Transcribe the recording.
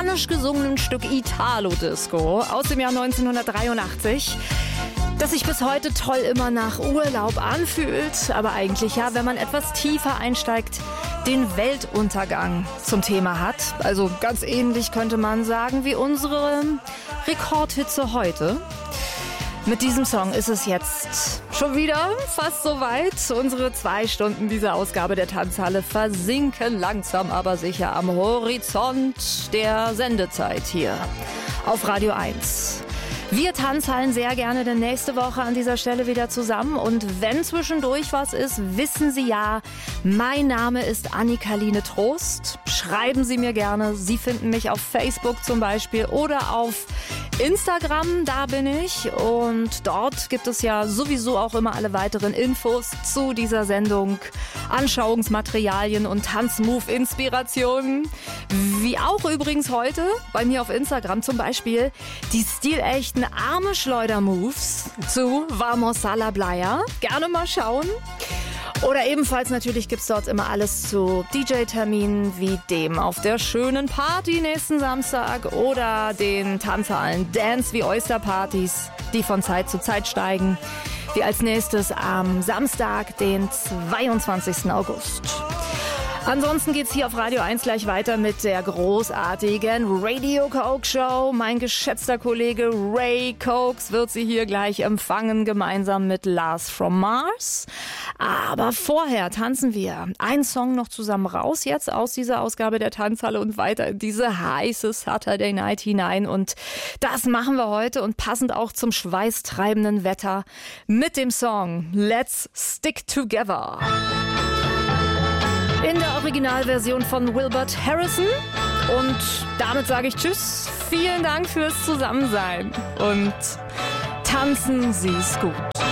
spanisch gesungenen Stück Italo-Disco aus dem Jahr 1983, das sich bis heute toll immer nach Urlaub anfühlt, aber eigentlich ja, wenn man etwas tiefer einsteigt, den Weltuntergang zum Thema hat. Also ganz ähnlich könnte man sagen wie unsere Rekordhitze heute. Mit diesem Song ist es jetzt schon wieder fast soweit. Unsere 2 Stunden dieser Ausgabe der Tanzhalle versinken langsam aber sicher am Horizont der Sendezeit hier auf Radio 1. Wir Tanzhallen sehr gerne denn nächste Woche an dieser Stelle wieder zusammen. Und wenn zwischendurch was ist, wissen Sie ja, mein Name ist Annika-Line Trost. Schreiben Sie mir gerne. Sie finden mich auf Facebook zum Beispiel oder auf Instagram, da bin ich. Und dort gibt es ja sowieso auch immer alle weiteren Infos zu dieser Sendung, Anschauungsmaterialien und Tanzmove-Inspirationen. Wie auch übrigens heute bei mir auf Instagram zum Beispiel die stilechten Arme-Schleuder-Moves zu Vamos a la Playa. Gerne mal schauen. Oder ebenfalls natürlich gibt's dort immer alles zu DJ-Terminen wie dem auf der schönen Party nächsten Samstag oder den Tanzhallen Dance wie Oyster-Partys, die von Zeit zu Zeit steigen. Wie als nächstes am Samstag, den 22. August. Ansonsten geht's hier auf Radio 1 gleich weiter mit der großartigen Radio Coke Show. Mein geschätzter Kollege Ray Cokes wird sie hier gleich empfangen, gemeinsam mit Lars from Mars. Aber vorher tanzen wir einen Song noch zusammen raus jetzt aus dieser Ausgabe der Tanzhalle und weiter in diese heiße Saturday Night hinein. Und das machen wir heute und passend auch zum schweißtreibenden Wetter mit dem Song Let's Stick Together. In der Originalversion von Wilbert Harrison. Und damit sage ich Tschüss. Vielen Dank fürs Zusammensein. Und tanzen Sie's gut.